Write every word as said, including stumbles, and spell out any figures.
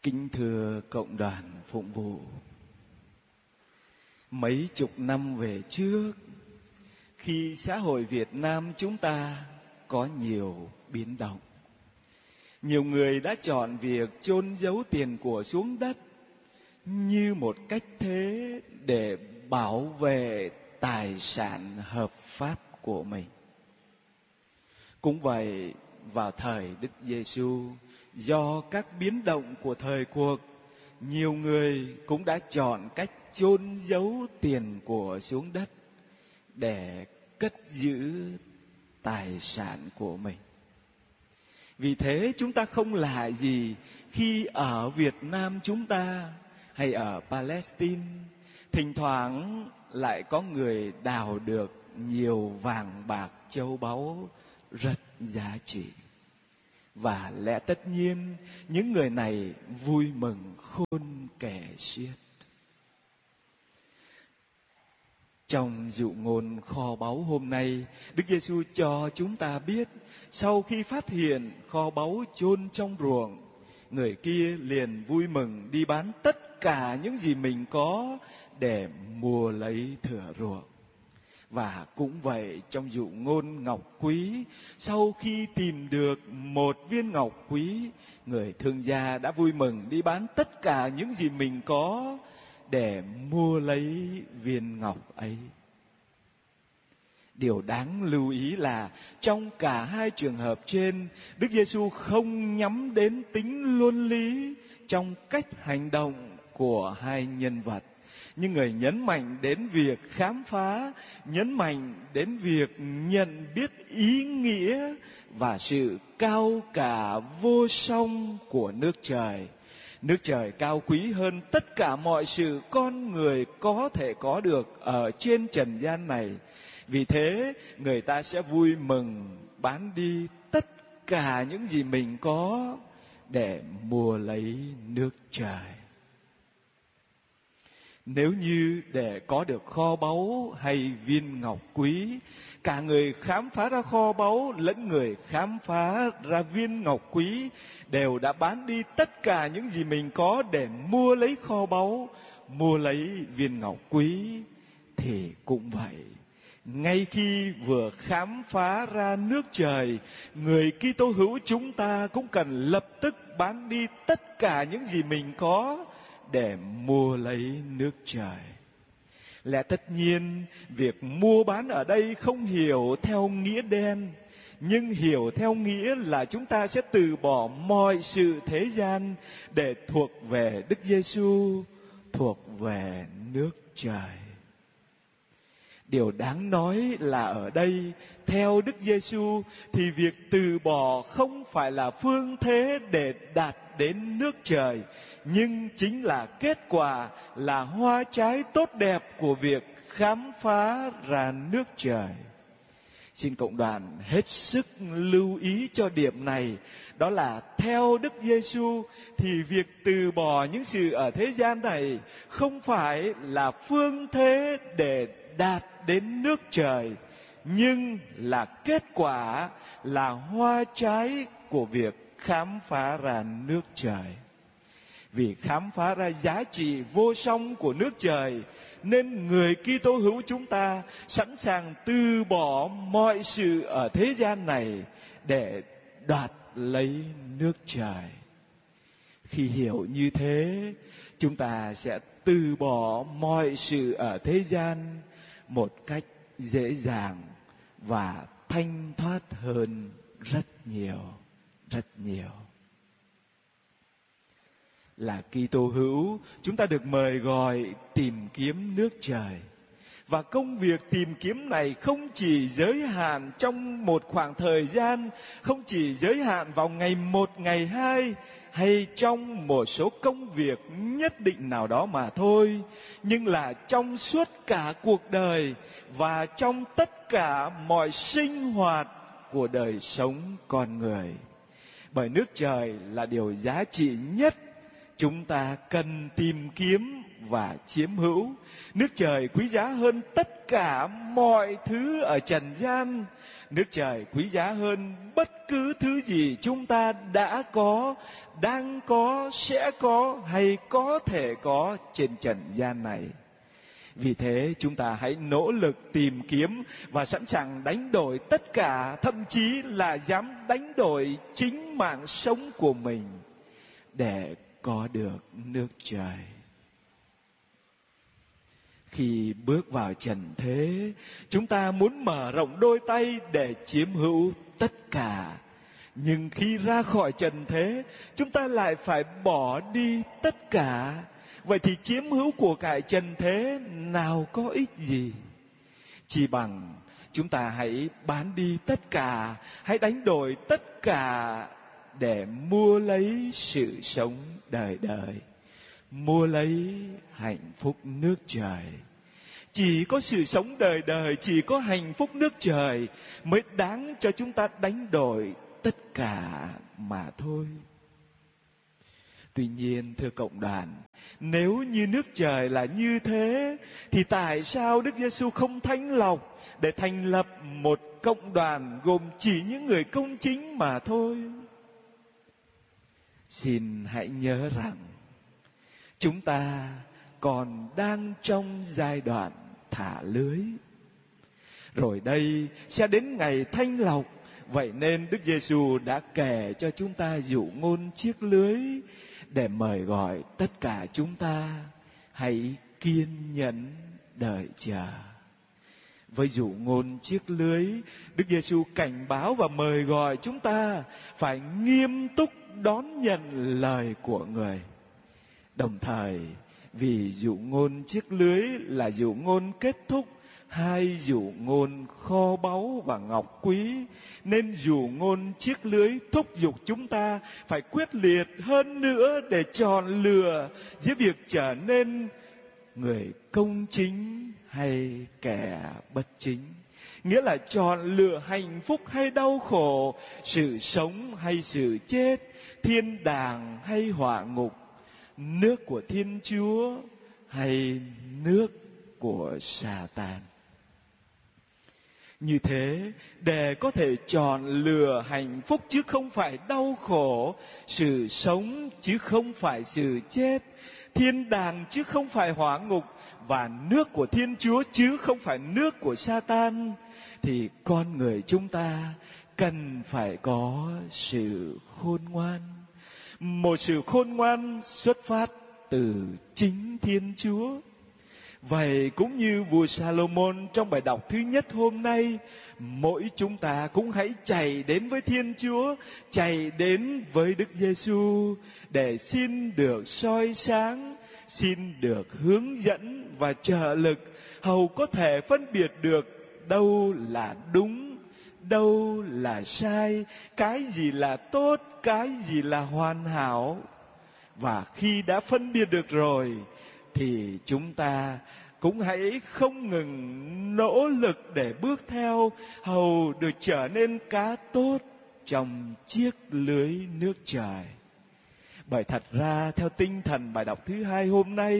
Kính thưa cộng đoàn phụng vụ, mấy chục năm về trước, khi xã hội Việt Nam chúng ta có nhiều biến động, nhiều người đã chọn việc chôn giấu tiền của xuống đất như một cách thế để bảo vệ tài sản hợp pháp của mình. Cũng vậy, vào thời Đức Giêsu, do các biến động của thời cuộc, nhiều người cũng đã chọn cách chôn giấu tiền của xuống đất để cất giữ tài sản của mình. Vì thế chúng ta không lạ gì khi ở Việt Nam chúng ta hay ở Palestine, thỉnh thoảng lại có người đào được nhiều vàng bạc châu báu rất giá trị. Và lẽ tất nhiên những người này vui mừng khôn kể xiết. Trong dụ ngôn kho báu hôm nay, Đức Giêsu cho chúng ta biết, sau khi phát hiện kho báu chôn trong ruộng, người kia liền vui mừng đi bán tất cả những gì mình có để mua lấy thửa ruộng. Và cũng vậy, trong dụ ngôn ngọc quý, sau khi tìm được một viên ngọc quý, người thương gia đã vui mừng đi bán tất cả những gì mình có để mua lấy viên ngọc ấy. Điều đáng lưu ý là trong cả hai trường hợp trên, Đức Giêsu không nhắm đến tính luân lý trong cách hành động của hai nhân vật, nhưng người nhấn mạnh đến việc khám phá, nhấn mạnh đến việc nhận biết ý nghĩa và sự cao cả vô song của nước trời. Nước trời cao quý hơn tất cả mọi sự con người có thể có được ở trên trần gian này. Vì thế, người ta sẽ vui mừng bán đi tất cả những gì mình có để mua lấy nước trời. Nếu như để có được kho báu hay viên ngọc quý, cả người khám phá ra kho báu lẫn người khám phá ra viên ngọc quý đều đã bán đi tất cả những gì mình có để mua lấy kho báu, mua lấy viên ngọc quý, thì cũng vậy. Ngay khi vừa khám phá ra nước trời, người Kitô hữu chúng ta cũng cần lập tức bán đi tất cả những gì mình có để mua lấy nước trời. Lẽ tất nhiên, việc mua bán ở đây không hiểu theo nghĩa đen, nhưng hiểu theo nghĩa là chúng ta sẽ từ bỏ mọi sự thế gian để thuộc về Đức Giêsu, thuộc về nước trời. Điều đáng nói là ở đây, theo Đức Giêsu thì việc từ bỏ không phải là phương thế để đạt đến nước trời, nhưng chính là kết quả, là hoa trái tốt đẹp của việc khám phá ra nước trời. Xin cộng đoàn hết sức lưu ý cho điểm này, đó là theo Đức Giêsu thì việc từ bỏ những sự ở thế gian này không phải là phương thế để đạt đến nước trời, nhưng là kết quả, là hoa trái của việc khám phá ra nước trời. Vì khám phá ra giá trị vô song của nước trời, nên người Kitô hữu chúng ta sẵn sàng từ bỏ mọi sự ở thế gian này để đoạt lấy nước trời. Khi hiểu như thế, chúng ta sẽ từ bỏ mọi sự ở thế gian một cách dễ dàng và thanh thoát hơn rất nhiều, rất nhiều. Là Kitô hữu, chúng ta được mời gọi tìm kiếm nước trời. Và công việc tìm kiếm này không chỉ giới hạn trong một khoảng thời gian, không chỉ giới hạn vào ngày một, ngày hai, hay trong một số công việc nhất định nào đó mà thôi, nhưng là trong suốt cả cuộc đời và trong tất cả mọi sinh hoạt của đời sống con người. Bởi nước trời là điều giá trị nhất chúng ta cần tìm kiếm và chiếm hữu. Nước trời quý giá hơn tất cả mọi thứ ở trần gian. Nước trời quý giá hơn bất cứ thứ gì chúng ta đã có, đang có, sẽ có hay có thể có trên trần gian này. Vì thế chúng ta hãy nỗ lực tìm kiếm và sẵn sàng đánh đổi tất cả, thậm chí là dám đánh đổi chính mạng sống của mình để có được nước trời. Khi bước vào trần thế, chúng ta muốn mở rộng đôi tay để chiếm hữu tất cả. Nhưng khi ra khỏi trần thế, chúng ta lại phải bỏ đi tất cả. Vậy thì chiếm hữu của cải trần thế nào có ích gì? Chỉ bằng chúng ta hãy bán đi tất cả, hãy đánh đổi tất cả để mua lấy sự sống đời đời, mua lấy hạnh phúc nước trời. Chỉ có sự sống đời đời, chỉ có hạnh phúc nước trời mới đáng cho chúng ta đánh đổi tất cả mà thôi. Tuy nhiên, thưa cộng đoàn, nếu như nước trời là như thế, thì tại sao Đức Giêsu không thanh lọc để thành lập một cộng đoàn gồm chỉ những người công chính mà thôi? Xin hãy nhớ rằng, chúng ta còn đang trong giai đoạn thả lưới. Rồi đây sẽ đến ngày thanh lọc. Vậy nên Đức Giêsu đã kể cho chúng ta dụ ngôn chiếc lưới để mời gọi tất cả chúng ta hãy kiên nhẫn đợi chờ. Với dụ ngôn chiếc lưới, Đức Giêsu cảnh báo và mời gọi chúng ta phải nghiêm túc đón nhận lời của người. Đồng thời, vì dụ ngôn chiếc lưới là dụ ngôn kết thúc hai dụ ngôn kho báu và ngọc quý, nên dụ ngôn chiếc lưới thúc giục chúng ta phải quyết liệt hơn nữa để chọn lựa giữa việc trở nên người công chính hay kẻ bất chính. Nghĩa là chọn lựa hạnh phúc hay đau khổ, sự sống hay sự chết, thiên đàng hay hỏa ngục, nước của Thiên Chúa hay nước của Sa-tan. Như thế, để có thể chọn lựa hạnh phúc chứ không phải đau khổ, sự sống chứ không phải sự chết, thiên đàng chứ không phải hỏa ngục, và nước của Thiên Chúa chứ không phải nước của Sa-tan, thì con người chúng ta cần phải có sự khôn ngoan. Một sự khôn ngoan xuất phát từ chính Thiên Chúa. Vậy cũng như vua Salomon trong bài đọc thứ nhất hôm nay, mỗi chúng ta cũng hãy chạy đến với Thiên Chúa, chạy đến với Đức Giêsu để xin được soi sáng, xin được hướng dẫn và trợ lực, hầu có thể phân biệt được đâu là đúng, đâu là sai, cái gì là tốt, cái gì là hoàn hảo. Và khi đã phân biệt được rồi, thì chúng ta cũng hãy không ngừng nỗ lực để bước theo, hầu được trở nên cá tốt trong chiếc lưới nước trời. Bởi thật ra theo tinh thần bài đọc thứ hai hôm nay,